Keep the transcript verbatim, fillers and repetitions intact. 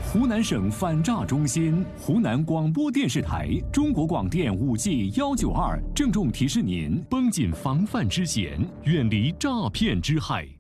湖南省反诈中心、湖南广播电视台、中国广电五 G 幺九二郑重提示您：绷紧防范之弦，远离诈骗之害。